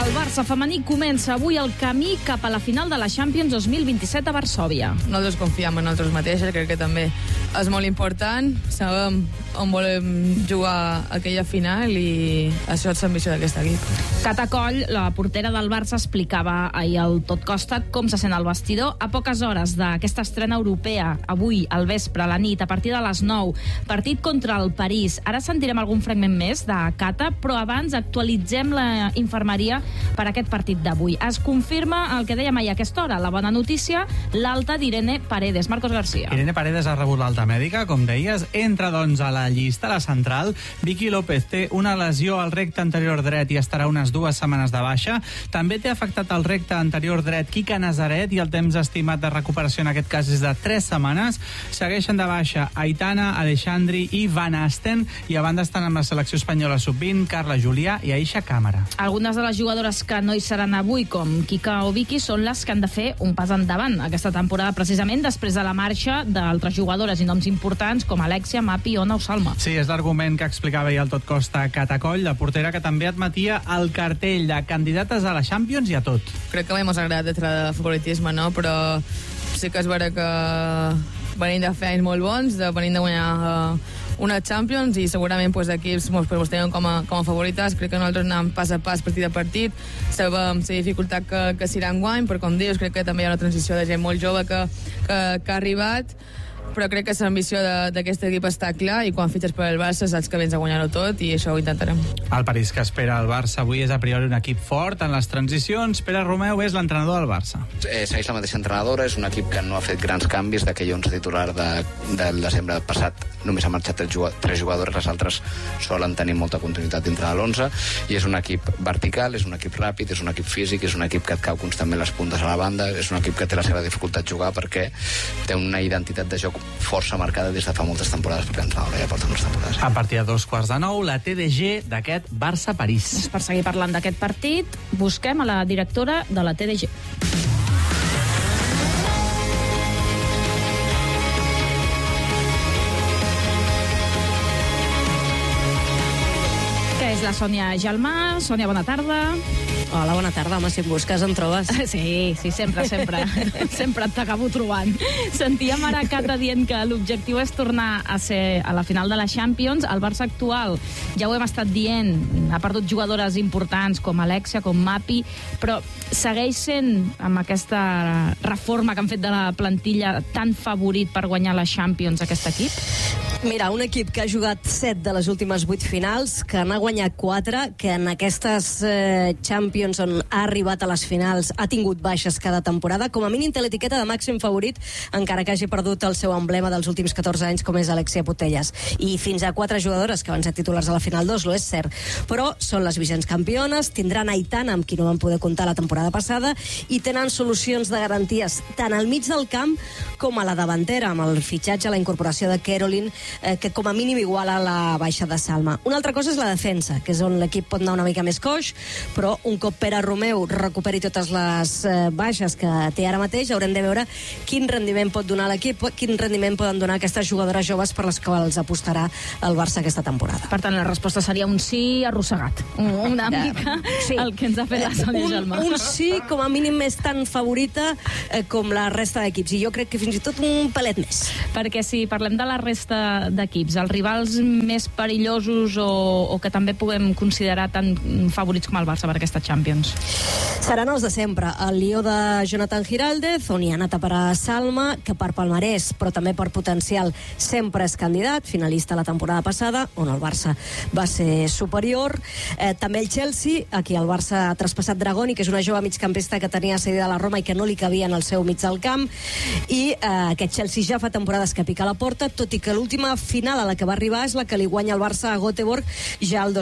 El Barça femení comença avui el camí cap a la final de la Champions 2027 a Varsòvia. Nosaltres confiem en nosaltres mateixes, crec que també és molt important. Sabem on volem jugar aquella final i això és l'ambició d'aquest equip. Cata Coll, la portera del Barça, explicava ahir al Tot Costa com se sent al vestidor a poques hores d'aquesta estrena europea, avui, al vespre, a la nit, a partir de les 9. Partit contra el París. Ara sentirem algun fragment més de Cata, però abans actualitzem la infermeria per aquest partit d'avui. Es confirma el que dèiem ahir a aquesta hora, la bona notícia, l'alta d'Irene Paredes. Marcos García. Irene Paredes ha rebut l'alta mèdica, com deies, entra doncs a la llista, la central. Vicky López té una lesió al recte anterior dret i estarà unes 2 setmanes de baixa. També té afectat el recte anterior dret Quique Nazaret i el temps estimat de recuperació en aquest cas és de 3 setmanes. Segueixen de baixa Aitana, Alexandri i Van Asten, i a banda estan amb la selecció espanyola sub-20, Carla Julià i Aisha Càmara. Algunes de les jugadores que no hi seran avui, com Quica o Vicky, són les que han de fer un pas endavant aquesta temporada, precisament després de la marxa d'altres jugadores i noms importants com Alexia, Mapi o Ona o Salma. Sí, és l'argument que explicava ahir al Tot Costa Cata Coll, la portera que també admetia el cartell de candidates a la Champions i a tot. Crec que mai m'ha agradat entrar de favoritisme, no? Però sí que és vera que venim de fer anys molt bons, venim de guanyar una Champions i segurament equips pues, tenen com a favorites. Crec que nosaltres anem pas a pas, partit a partit. Sabem la dificultat que serà enguany, però com dius, crec que també hi ha una transició de gent molt jove que ha arribat, però crec que l'ambició d'aquest equip està clar i quan fitxes per el Barça saps que vens a guanyar-ho tot i això ho intentarem. El París que espera el Barça avui és a priori un equip fort en les transicions. Pere Romeu és l'entrenador del Barça. Segueix la mateixa entrenadora, és un equip que no ha fet grans canvis d'aquell 11 titular del desembre passat. Només ha marxat 3 jugadores, les altres solen tenir molta continuïtat dintre de l'11 i és un equip vertical, és un equip ràpid, és un equip físic, és un equip que et cau constantment les puntes a la banda, és un equip que té la seva dificultat jugar perquè té una identitat de joc força marcada des de fa moltes temporades, perquè l'entrenador ja porta moltes temporades. A partir de 9:15, la TDG d'aquest Barça-París. Per seguir parlant d'aquest partit, busquem a la directora de la TDG. Que és la Sònia Gelmà. Sònia, bona tarda. Hola, bona tarda. Home, si em busques em trobes. Sí, sempre. Sempre t'acabo trobant. Sentíem ara Cata dient que l'objectiu és tornar a ser a la final de la Champions. El Barça actual, ja ho hem estat dient, ha perdut jugadores importants com Alexia, com Mapi, però segueix sent, amb aquesta reforma que han fet de la plantilla, tan favorit per guanyar la Champions aquest equip? Mira, un equip que ha jugat 7 de les últimes 8 finals, que n'ha guanyat 4, que en aquestes Champions on ha arribat a les finals ha tingut baixes cada temporada, com a mínim té l'etiqueta de màxim favorit, encara que hagi perdut el seu emblema dels últims 14 anys, com és Alexia Putellas. I fins a 4 jugadores que van ser titulars a la final 2, és cert. Però són les vigents campiones, tindran Aitana, amb qui no van poder comptar la temporada passada, i tenen solucions de garanties tant al mig del camp com a la davantera, amb el fitxatge, la incorporació de Caroline, que com a mínim iguala la baixa de Salma. Una altra cosa és la defensa, que és on l'equip pot anar una mica més coix, però un cop Pere Romeu recuperi totes les baixes que té ara mateix, haurem de veure quin rendiment pot donar l'equip, quin rendiment poden donar aquestes jugadores joves per les quals apostarà el Barça aquesta temporada. Per tant, la resposta seria un sí arrossegat. Una mica sí. El que ens ha fet la Sònia Gelmà. Un sí, com a mínim, més tan favorita com la resta d'equips, i jo crec que fins i tot un pelet més. Perquè si parlem de la resta d'equips, els rivals més perillosos o que també puguem considerar tan favorits com el Barça per aquesta Champions? Seran els de sempre. El Lió de Jonathan Giraldez, on hi ha anat a parar Salma, que per palmarès, però també per potencial, sempre és candidat, finalista la temporada passada, on el Barça va ser superior. També el Chelsea, a qui el Barça ha traspassat Dragoni, que és una jove migcampista que tenia cedida a la Roma i que no li cabia en el seu mig del camp, i aquest Chelsea ja fa temporades que pica a la porta, tot i que l'última final a la que va arribar és la que li guanya el Barça a Göteborg ja el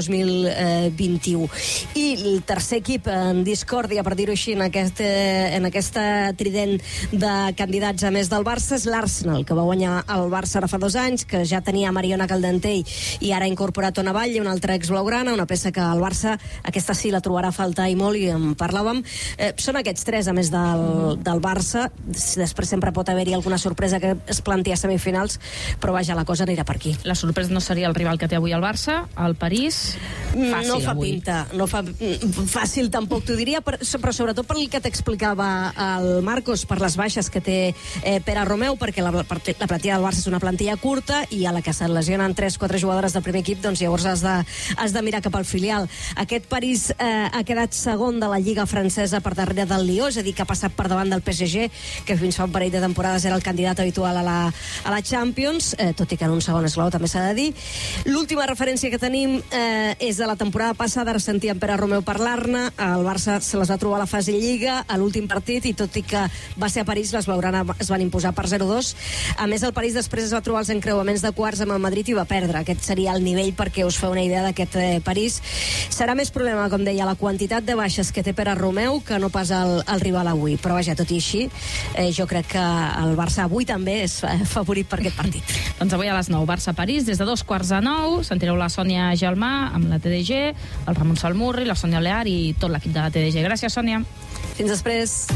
2021. I el tercer equip en discòrdia, per dir-ho així, en aquesta trident de candidats a més del Barça és l'Arsenal, que va guanyar el Barça ara fa 2 anys, que ja tenia Mariona Caldentell i ara ha incorporat Ona Batlle, una altra ex-blaugrana, una peça que el Barça, aquesta sí la trobarà a faltar i molt, i en parlàvem. Són aquests 3, a més del Barça. Després sempre pot haver-hi alguna sorpresa que es planti a semifinals, però vaja, la cosa cosa anirà per aquí. La sorpresa no seria el rival que té avui el Barça, el París. Fàcil, no fa avui. pinta, no fa fàcil tampoc t'ho diria, però sobretot per el que t'explicava el Marcos, per les baixes que té Pere Romeu, perquè la plantilla del Barça és una plantilla curta i a la que se't lesionen 3-4 jugadores del primer equip, doncs llavors has de mirar cap al filial. Aquest París ha quedat segon de la Lliga francesa per darrere del Lió, és a dir, que ha passat per davant del PSG, que fins fa un parell de temporades era el candidat habitual a la Champions, tot i que en un segon esglaó també s'ha de dir. L'última referència que tenim és de la temporada passada, ara sentíem Pere Romeu parlar-ne, el Barça se les va trobar a la fase Lliga, a l'últim partit, i tot i que va ser a París, les Blaugrana es van imposar per 0-2. A més, el París després es va trobar els encreuaments de quarts amb el Madrid i va perdre. Aquest seria el nivell perquè us feu una idea d'aquest París. Serà més problema, com deia, la quantitat de baixes que té Pere Romeu que no pas el rival avui. Però vaja, tot i així, jo crec que el Barça avui també és favorit per aquest partit. Doncs avui a les 9, Barça-París, des de 2:15, sentireu la Sònia Gelmà amb la TDG, el Ramon Salmurri, la Sònia Lear i tot l'equip de la TDG. Gràcies, Sònia. Fins després.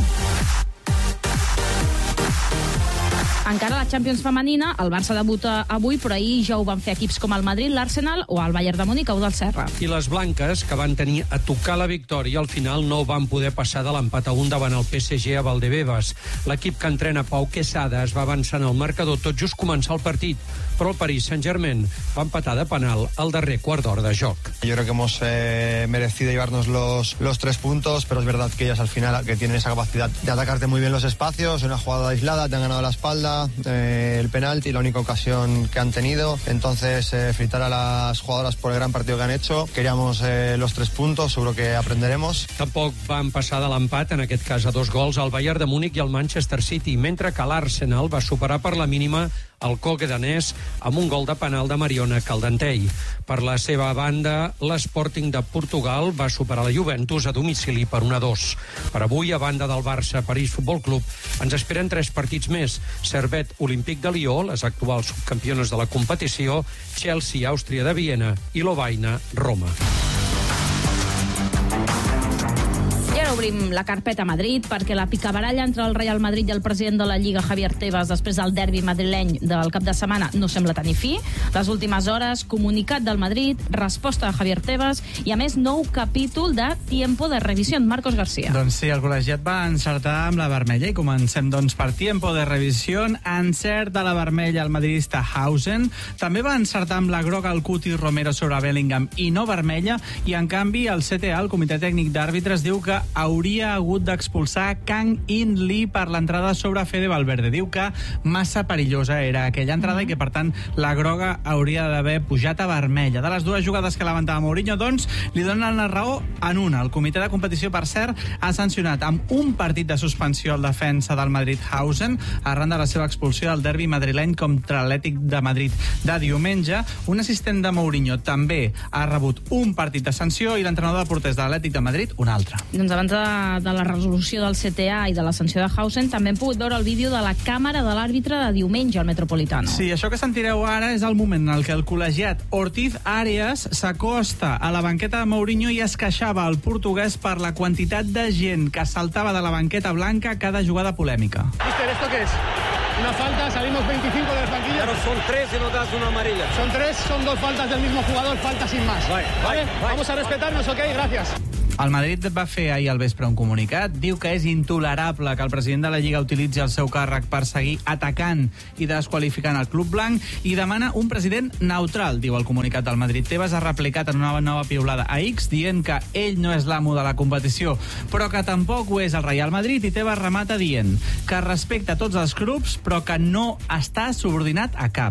Encara la Champions femenina, el Barça debuta avui, però ahir ja ho van fer equips com el Madrid, l'Arsenal o el Bayern de Múnich o del Serra. I les blanques, que van tenir a tocar la victòria, al final no van poder passar de l'empat a 1 davant el PSG a Valdebebas. L'equip que entrena Pau Quesada es va avançar en el marcador tot just començar el partit, però el Paris Saint-Germain va empatar de penal al darrer quart d'hora de joc. Yo creo que hemos merecido llevarnos los 3 puntos, pero es verdad que ellas al final que tienen esa capacidad de atacarte muy bien los espacios, una jugada aislada, te han ganado la espalda, el penalti, la única ocasión que han tenido. Entonces, felicitar a las jugadoras por el gran partido que han hecho. Queríamos los 3 puntos, seguro que aprenderemos. Tampoc van passar de l'empat, en aquest cas a 2 gols, al Bayern de Múnich i al Manchester City, mentre que l'Arsenal va superar per la mínima el Coque danès amb un gol de penal de Mariona Caldentei. Per la seva banda, l'Sporting de Portugal va superar la Juventus a domicili per 1-2. Per avui, a banda del Barça París Futbol Club, ens esperen 3 partits més. Servet Olímpic de Lió, les actuals subcampiones de la competició, Chelsea Àustria de Viena i Lovaina Roma. I ara obrim la carpeta a Madrid perquè la picabaralla entre el Real Madrid i el president de la Lliga, Javier Tebas, després del derbi madrileny del cap de setmana, no sembla tenir fi. Les últimes hores, comunicat del Madrid, resposta de Javier Tebas i, a més, nou capítol de Tiempo de Revisión. Marcos García. Doncs sí, el col·legiat va encertar amb la vermella i comencem, doncs, per Tiempo de Revisión. Encert de la vermella el madridista Hausen. També va encertar amb la groga el Cuti Romero sobre Bellingham i no vermella, i, en canvi, el CTA, el Comitè Tècnic d'Àrbitres, diu que hauria hagut d'expulsar Kang In Lee per l'entrada sobre Fede Valverde. Diu que massa perillosa era aquella entrada i que, per tant, la groga hauria d'haver pujat a vermella. De les 2 jugades que lamentava Mourinho, doncs, li donen la raó en una. El comitè de competició, per cert, ha sancionat amb un partit de suspensió al defensa del Madrid Hausen arran de la seva expulsió del derbi madrileny contra l'Atlètic de Madrid de diumenge. Un assistent de Mourinho també ha rebut un partit de sanció i l'entrenador de porters de l'Atlètic de Madrid un altre. Doncs abans de la resolució del CTA i de la sanció de Hausen, també hem pogut veure el vídeo de la càmera de l'àrbitre de diumenge al Metropolitano. Sí, això que sentireu ara és el moment en el que el col·legiat Ortiz Arias s'acosta a la banqueta de Mourinho i es queixava al portuguès per la quantitat de gent que saltava de la banqueta blanca a cada jugada polèmica. Mister, ¿esto qué es? Una falta, salimos 25 de las banquillas. Pero son 3 y nos das una amarilla. Son 3, son 2 faltas del mismo jugador, falta sin más. ¿Vale? Vamos a respetarnos, ¿ok? Gracias. El Madrid va fer ahir al vespre un comunicat. Diu que és intolerable que el president de la Lliga utilitzi el seu càrrec per seguir atacant i desqualificant el club blanc i demana un president neutral, diu el comunicat del Madrid. Tebas ha replicat en una nova piulada a X dient que ell no és l'amo de la competició, però que tampoc ho és el Real Madrid, i Tebas remata dient que respecta tots els clubs però que no està subordinat a cap.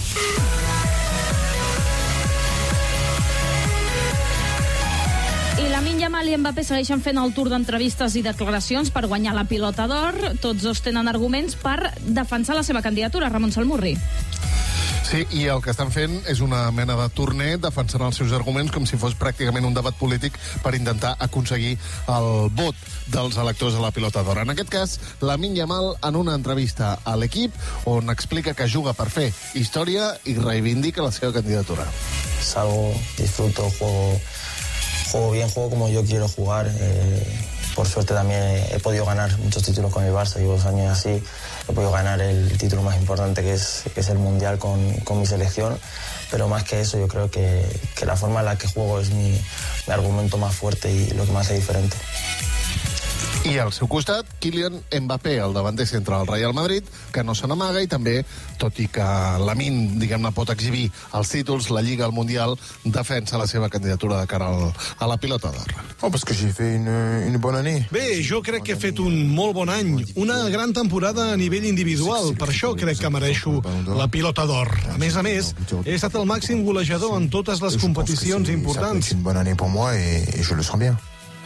I Lamine Yamal i Mbappé segueixen fent el tour d'entrevistes i declaracions per guanyar la pilota d'or. Tots dos tenen arguments per defensar la seva candidatura. Ramon Salmurri. Sí, i el que estan fent és una mena de torner defensant els seus arguments com si fos pràcticament un debat polític per intentar aconseguir el vot dels electors a la pilota d'or. En aquest cas, Lamine Yamal en una entrevista a l'equip on explica que juga per fer història i reivindica la seva candidatura. Salgo, disfruto, juego bien, juego como yo quiero jugar. por suerte también he podido ganar muchos títulos con el Barça, llevo 2 años así, he podido ganar el título más importante que es el Mundial con mi selección, pero más que eso yo creo que la forma en la que juego es mi argumento más fuerte y lo que me hace diferente. I al seu costat, Kylian Mbappé, el davanter centre del Real Madrid, que no se n'amaga i també, tot i que Lamine, diguem-ne, pot exhibir els títols, la Lliga, el Mundial, defensa la seva candidatura de cara a la pilota d'or. Oh, parce que j'ai fait une bonne année. Bé, jo crec que he fet un molt bon any, una gran temporada a nivell individual, per això crec que mereixo la pilota d'or. A més, he estat el màxim golejador en totes les competicions importants. C'est une bonne année pour moi et je le sens bien.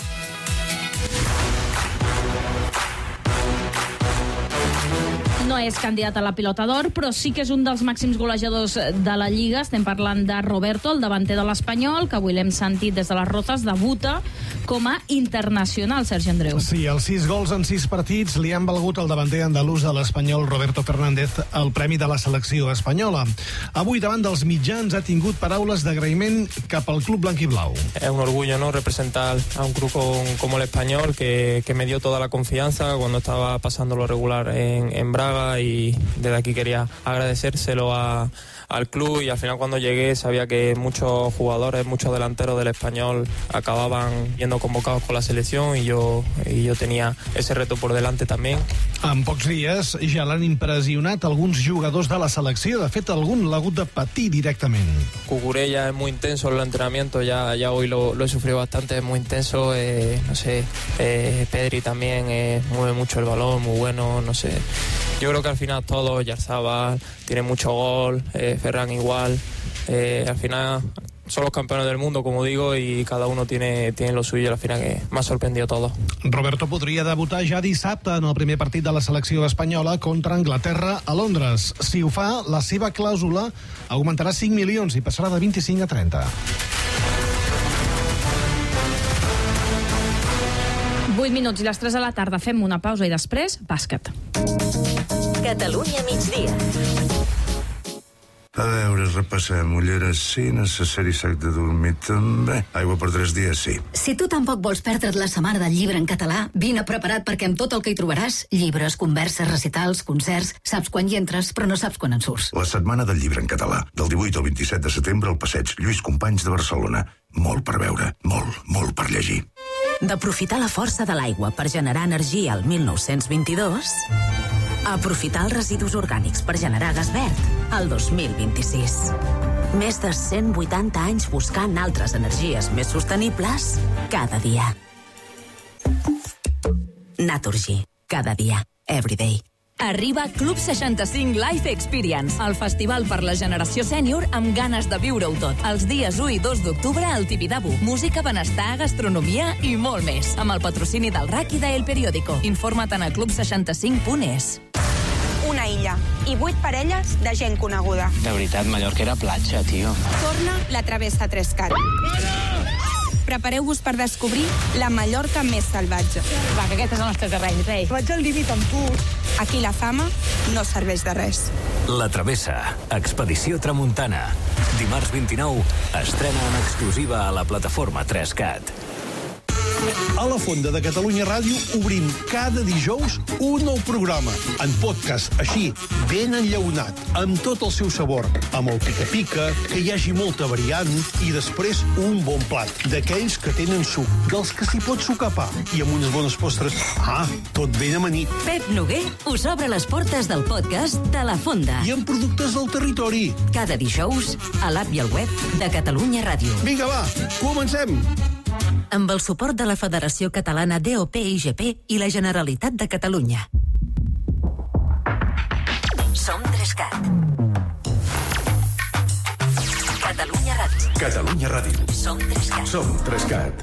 No és candidat a la pilota d'or, però sí que és un dels màxims golejadors de la Lliga. Estem parlant de Roberto, el davanter de l'Espanyol, que avui l'hem sentit des de les Rozas, debuta com a internacional, Sergi Andreu. Sí, els 6 gols en 6 partits li han valgut al davanter andalús de l'Espanyol Roberto Fernández el premi de la selecció espanyola. Avui, davant dels mitjans, ha tingut paraules d'agraïment cap al club blanquiblau. Es un orgullo, ¿no?, representar a un club como el Español, que me dio toda la confianza cuando estaba pasando lo regular en Braga, y desde aquí quería agradecérselo al club, y al final cuando llegué sabía que muchos jugadores, muchos delanteros del Español acababan yendo convocados con la selección y yo tenía ese reto por delante también. En pocs dies ja l'han impressionat alguns jugadors de la selecció. De fet, algun l'ha hagut de patir directament. Cucurella es muy intenso en el entrenamiento, ya hoy lo he sufrido bastante, es muy intenso, no sé, Pedri también mueve mucho el balón, muy bueno, no sé. Yo creo que al final todos, Yarzabal tiene mucho gol, Ferran igual, al final son los campeones del mundo, como digo, y cada uno tiene lo suyo, al final que m'ha sorprendido todo. Roberto podria debutar ja dissabte en el primer partit de la selecció espanyola contra Anglaterra a Londres. Si ho fa, la seva clàusula augmentarà 5 milions i passarà de 25 a 30. 8 minuts i les 3 de la tarda. Fem una pausa i després, bàsquet. Catalunya migdia. A veure, repassem. Ulleres sí, necessari sac de dormir també. Aigua per 3 dies, sí. Si tu tampoc vols perdre't la setmana del llibre en català, vine preparat perquè amb tot el que hi trobaràs, llibres, converses, recitals, concerts, saps quan hi entres, però no saps quan en surts. La setmana del llibre en català, del 18 al 27 de setembre al passeig Lluís Companys de Barcelona. Molt per veure, molt per llegir. D'aprofitar la força de l'aigua per generar energia al 1922... aprofitar els residus orgànics per generar gas verd al 2026. Més de 180 anys buscant altres energies més sostenibles cada dia. Naturgy. Cada dia. Everyday. Arriba Club 65 Life Experience, el festival per la generació sènior amb ganes de viure-ho tot. Els dies 1 i 2 d'octubre al Tibidabo. Música, benestar, gastronomia i molt més. Amb el patrocini del RAC i de El Periódico. Informa't a club65.es. Una illa i 8 parelles de gent coneguda. De veritat, Mallorca era platja, tio. Torna la Travessa Trescat. Prepareu-vos per descobrir la Mallorca més salvatge. Va, que aquest és el nostre terreny, rei. Vaig al límit amb tu. Aquí la fama no serveix de res. La Travessa, Expedició Tramuntana. Dimarts 29, estrena en exclusiva a la plataforma 3CAT. A la Fonda de Catalunya Ràdio obrim cada dijous un nou programa, en podcast, així, ben enllaunat, amb tot el seu sabor, amb el pica-pica, que hi hagi molta variant, i després un bon plat, d'aquells que tenen suc, dels que s'hi pot sucar pa, i amb unes bones postres. Tot ben amanit. Pep Noguer us obre les portes del podcast de La Fonda. I amb productes del territori. Cada dijous, a l'app i al web de Catalunya Ràdio. Vinga, va, comencem! Amb el suport de la Federació Catalana DOP-IGP i la Generalitat de Catalunya. Som 3CAT. Catalunya Ràdio. Catalunya Ràdio. Som 3CAT. Som 3CAT.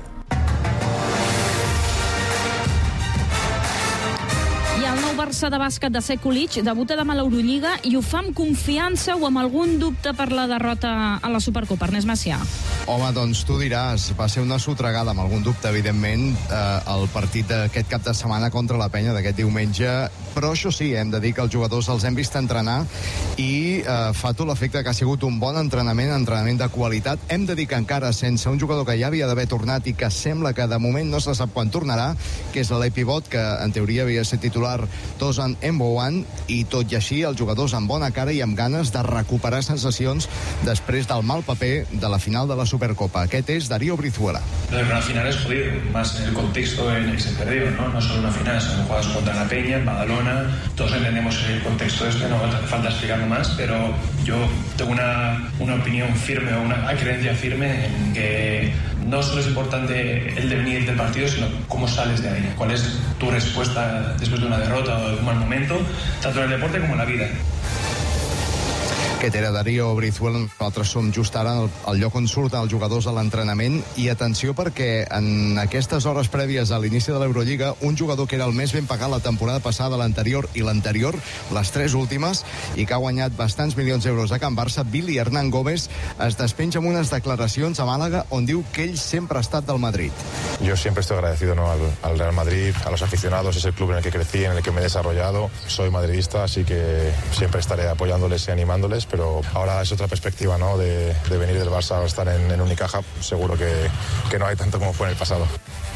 I el nou Barça de bàsquet de Sekulic debuta demà a l'Eurolliga i ho fa amb confiança o amb algun dubte per la derrota a la Supercopa. Ernest Macià. Home, doncs tu diràs, va ser una sotregada, amb algun dubte, evidentment, el partit d'aquest cap de setmana contra la Penya d'aquest diumenge, però això sí, hem de dir que els jugadors els hem vist entrenar i fa tot l'efecte que ha sigut un bon entrenament de qualitat. Hem de dir que encara sense un jugador que ja havia d'haver tornat i que sembla que de moment no se sap quan tornarà, que és l'Epivot, que en teoria havia de ser titular Tozan Mboan, i tot i així els jugadors amb bona cara i amb ganes de recuperar sensacions després del mal paper de la final de la Supercopa. Aquest és Darío Brizuela. Una final es jodido, más en el contexto en el que se perdió, ¿no? No solo una final, son jugadas contra la Peña, en Badalona, todos entendemos el contexto este, no hace falta explicarlo más, pero yo tengo una opinión firme o una creencia firme en que no solo es importante el devenir del partido, sino cómo sales de ahí, cuál es tu respuesta después de una derrota o de un mal momento, tanto en el deporte como en la vida. Aquest era Darío Brizuela. Nosaltres som just ara al lloc on surten els jugadors a l'entrenament, i atenció perquè en aquestes hores prèvies a l'inici de l'Eurolliga, un jugador que era el més ben pagat la temporada passada, l'anterior i l'anterior, les tres últimes, i que ha guanyat bastants milions d'euros a Can Barça, Billy Hernán Gómez, es despenja amb unes declaracions a Màlaga on diu que ell sempre ha estat del Madrid. Yo siempre estoy agradecido, ¿no?, al Real Madrid, a los aficionados, es el club en el que crecí, en el que me he desarrollado. Soy madridista, así que siempre estaré apoyándoles y animándoles, pero ahora es otra perspectiva, ¿no?, de venir del Barça a estar en Unicaja. Seguro que no hay tanto como fue en el pasado.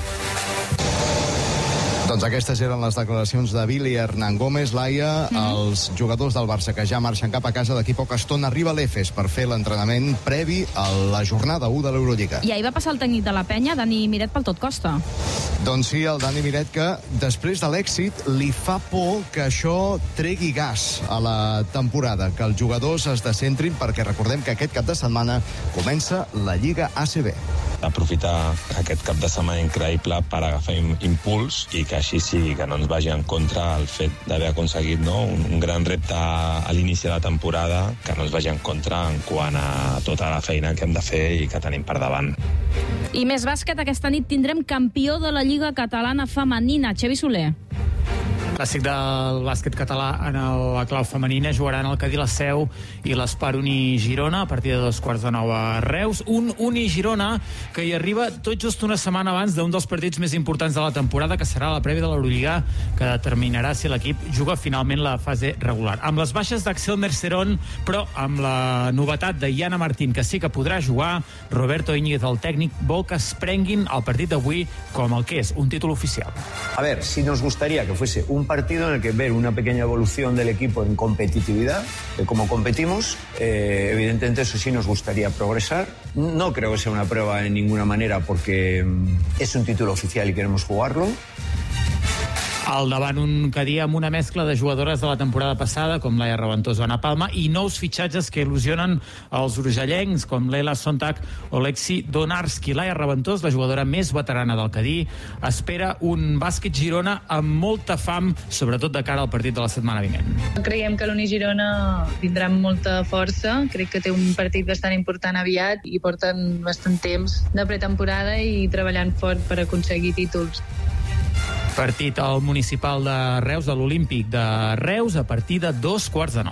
Doncs aquestes eren les declaracions de Billy Hernán Gómez. Laia, els jugadors del Barça que ja marxen cap a casa, d'aquí poca estona arriba l'Efes per fer l'entrenament previ a la jornada 1 de l'Eurolliga. I ahir va passar el tècnic de la Penya, Dani Miret, pel tot costa. Doncs sí, el Dani Miret, que després de l'èxit li fa por que això tregui gas a la temporada, que els jugadors es descentrin, perquè recordem que aquest cap de setmana comença la Lliga ACB. Aprofitar aquest cap de setmana increïble per agafar impuls i que així sigui, que no ens vagi en contra el fet d'haver aconseguit, no?, un gran repte a l'inici de la temporada, que no ens vagi en contra en quant a tota la feina que hem de fer i que tenim per davant. I més bàsquet, aquesta nit tindrem campió de la Lliga Catalana Femenina, Xavi Soler. Clàssic del bàsquet català en la clau femenina. Jugaran el Cadí, la Seu i l'Espar Uni-Girona a partir de 8:45 a Reus. Un Uni-Girona que hi arriba tot just una setmana abans d'un dels partits més importants de la temporada, que serà la prèvia de l'Eurolliga, que determinarà si l'equip juga finalment la fase regular. Amb les baixes d'Axel Mercerón, però amb la novetat de Iana Martín, que sí que podrà jugar, Roberto Íñiguez, el tècnic, vol que es prenguin el partit d'avui com el que és, un títol oficial. A ver, si nos gustaría que fuese un partido en el que ver una pequeña evolución del equipo en competitividad, de cómo competimos. Evidentemente eso sí nos gustaría progresar. No creo que sea una prueba en ninguna manera porque es un título oficial y queremos jugarlo. Al davant un Cadí amb una mescla de jugadores de la temporada passada, com Laia Raventós o Ana Palma, i nous fitxatges que il·lusionen els urgellencs, com Leila Sontag o Lexi Donarski. Laia Raventós, la jugadora més veterana del Cadí, espera un bàsquet Girona amb molta fam, sobretot de cara al partit de la setmana vinent. Creiem que l'Uni Girona vindrà amb molta força. Crec que té un partit bastant important aviat i porten bastant temps de pretemporada i treballant fort per aconseguir títols. Partit al municipal de Reus, de l'Olímpic de Reus, a partir de 8:45.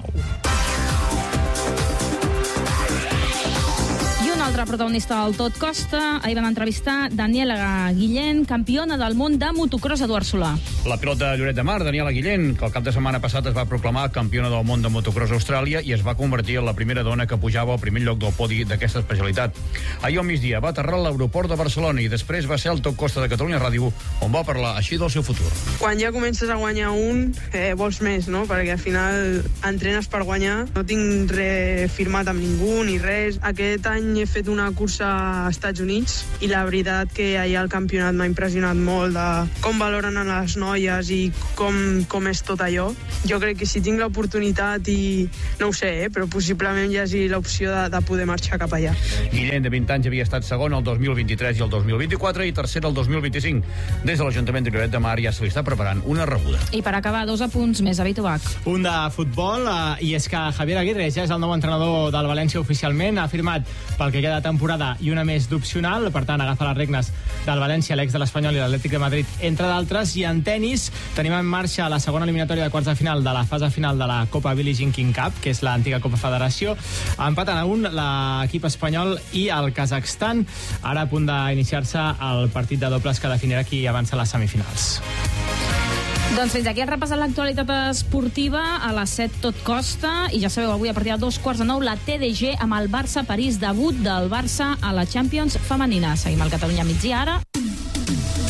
Altra protagonista del Tot Costa, ahir van entrevistar Daniela Guillén, campiona del món de motocross a Eduard Solà. La pilota de Lloret de Mar, Daniela Guillén, que el cap de setmana passat es va proclamar campiona del món de motocross a Austràlia i es va convertir en la primera dona que pujava al primer lloc del podi d'aquesta especialitat. Ahir al migdia va aterrar a l'aeroport de Barcelona i després va ser al Tot Costa de Catalunya Ràdio, on va parlar així del seu futur. Quan ja comences a guanyar vols més, no? Perquè al final entrenes per guanyar. No tinc res firmat amb ningú ni res. Aquest any he fet una cursa a Estats Units i la veritat que allà el campionat m'ha impressionat molt de com valoren a les noies i com és tot allò. Jo crec que si tinc l'oportunitat i no ho sé, però possiblement hi hagi l'opció de poder marxar cap allà. Guillén, de 20 anys, havia estat segon el 2023 i el 2024 i tercer el 2025. Des de l'Ajuntament de Lloret de Mar ja se li està preparant una rebuda. I per acabar, 2 apunts més a Bitubac. Un de futbol, i és que Javier Aguirre ja és el nou entrenador del València oficialment. Ha firmat pel que queda temporada i una més d'opcional, per tant agafa les regnes del València, l'ex de l'Espanyol i l'Atlètic de Madrid, entre d'altres. I en tenis tenim en marxa la segona eliminatòria de quarts de final de la fase final de la Copa Billie Jean King Cup, que és l'antiga Copa Federació. Empaten a 1 l'equip espanyol i el Kazakhstan, ara a punt d'iniciar-se el partit de dobles que definirà qui avança a les semifinals. Doncs fins aquí el repàs de l'actualitat esportiva. A les 7 tot costa. I ja sabeu, avui a partir de 2:45 la TDG amb el Barça-París, debut del Barça a la Champions femenina. Seguim al Catalunya migdia ara.